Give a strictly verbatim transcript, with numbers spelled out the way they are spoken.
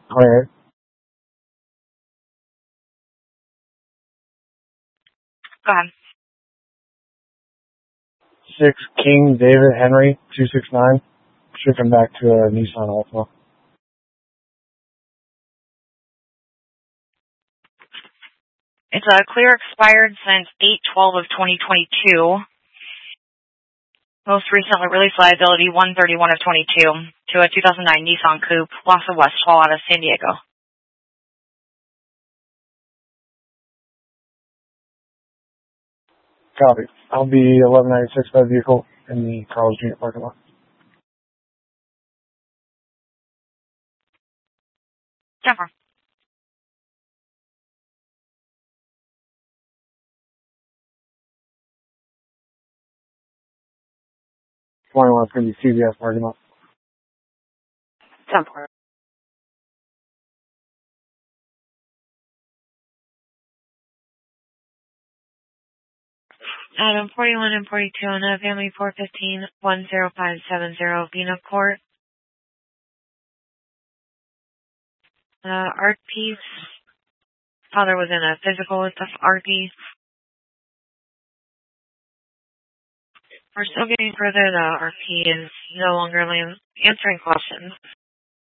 Alright. Go ahead. Six King David Henry two six nine. Shipping back to a Nissan Altima. It's a uh, clear expired since eight twelve of twenty twenty-two. Most recently released liability one thirty-one of twenty-two to a two thousand nine Nissan Coupe, Lhasa Westfall out of San Diego. Copy. I'll be eleven ninety-six by vehicle in the Carl's Junior parking lot. Jennifer. twenty-one is going to be C V S parking lot. Jennifer. Adam forty-one and forty-two on a family four fifteen one zero five seven zero Vena Court. Uh, art piece. Father was in a physical with the art piece. We're still getting further. The R P is no longer answering questions.